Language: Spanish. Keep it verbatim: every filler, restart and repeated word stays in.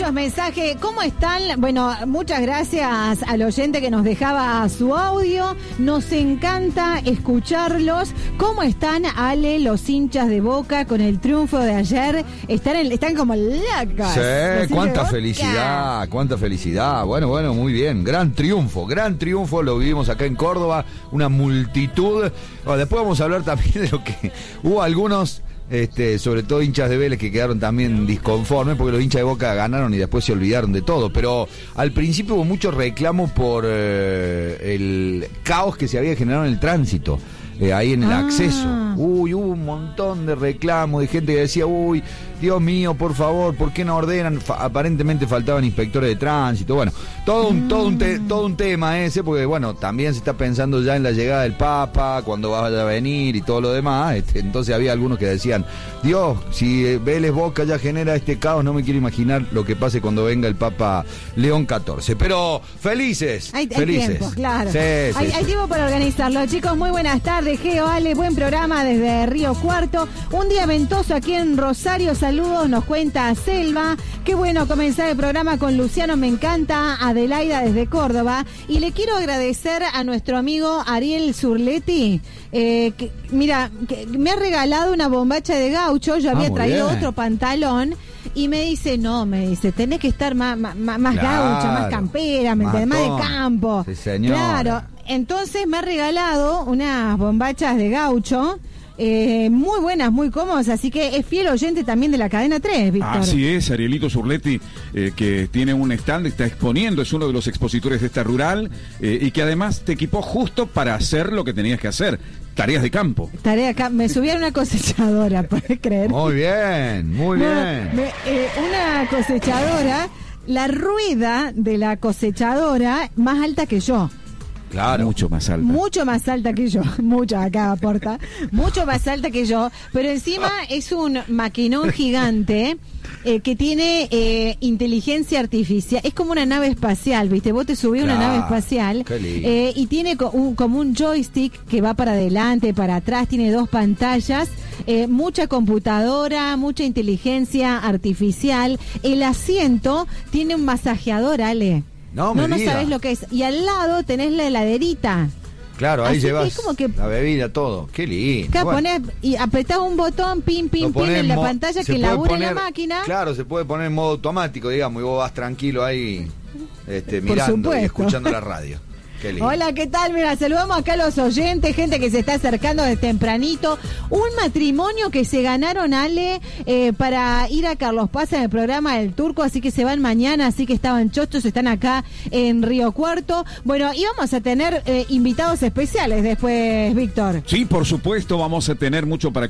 muchos mensajes. ¿Cómo están? Bueno, muchas gracias al oyente que nos dejaba su audio. Nos encanta escucharlos. ¿Cómo están, Ale, los hinchas de Boca con el triunfo de ayer? Están, en, están como locos. Sí, cuánta felicidad, cuánta felicidad. Bueno, bueno, muy bien. Gran triunfo, gran triunfo. Lo vivimos acá en Córdoba. Una multitud. Bueno, después vamos a hablar también de lo que hubo algunos... Este, sobre todo hinchas de Vélez que quedaron también disconformes porque los hinchas de Boca ganaron y después se olvidaron de todo, pero al principio hubo mucho reclamo por eh, el caos que se había generado en el tránsito, eh, ahí en el ah. acceso. Uy, hubo un montón de reclamos de gente que decía, uy, Dios mío, por favor, ¿por qué no ordenan? Fa- aparentemente faltaban inspectores de tránsito. Bueno, todo un, mm. todo un, te- todo un tema ese, porque bueno, también se está pensando ya en la llegada del Papa, cuando vaya a venir y todo lo demás. Este, entonces había algunos que decían, Dios, si Vélez Boca ya genera este caos, no me quiero imaginar lo que pase cuando venga el Papa León catorce. Pero felices, hay, felices. Hay tiempo, claro. Sí, hay, sí, hay sí. tiempo para organizarlo. Chicos, muy buenas tardes. Geo, Ale, buen programa desde Río Cuarto. Un día ventoso aquí en Rosario. Saludos, nos cuenta Selva. Qué bueno comenzar el programa con Luciano, me encanta. Adelaida desde Córdoba. Y le quiero agradecer a nuestro amigo Ariel Zurletti. Eh, que, mira, que me ha regalado una bombacha de gaucho. Yo había ah, traído bien. otro pantalón. Y me dice, no, me dice, tenés que estar más, más, más Claro. gaucha, más campera, ¿me entendés? Más de campo. Sí, señora. Claro. Entonces me ha regalado unas bombachas de gaucho. Eh, muy buenas, muy cómodas, así que es fiel oyente también de la cadena tres, Víctor. Así es, Arielito Zurletti, eh, que tiene un stand, está exponiendo, es uno de los expositores de esta rural, eh, y que además te equipó justo para hacer lo que tenías que hacer, tareas de campo. Tarea acá, me subí a una cosechadora, ¿puedes creer? Muy bien, muy No, bien. me- eh, una cosechadora, la rueda de la cosechadora más alta que yo. Claro. Mucho más alta. Mucho más alta que yo, mucho acá aporta, mucho más alta que yo, pero encima es un maquinón gigante eh, que tiene eh, inteligencia artificial, es como una nave espacial, ¿viste? Vos te subís a una Claro, nave espacial qué lindo. eh, y tiene co- un, como un joystick que va para adelante, para atrás, tiene dos pantallas, eh, mucha computadora, mucha inteligencia artificial, el asiento tiene un masajeador, Ale. No, No, me no diga. sabés lo que es. Y al lado tenés la heladerita. Claro, ahí Así que llevas es como que- la bebida, todo. Qué lindo. Acá Bueno. ponés y apretás un botón, pin, Lo pin, pin ponés en la mo- pantalla se que puede labura poner- en la máquina. Claro, se puede poner en modo automático, digamos, y vos vas tranquilo ahí este, Por mirando y supuesto. escuchando la radio. Qué lindo. Hola, ¿qué tal? Mira, saludamos acá a los oyentes, gente que se está acercando de tempranito. Un matrimonio que se ganaron, Ale, eh, para ir a Carlos Paz en el programa del Turco, así que se van mañana, así que estaban chochos, están acá en Río Cuarto. Bueno, y vamos a tener eh, invitados especiales después, Víctor. Sí, por supuesto, vamos a tener mucho para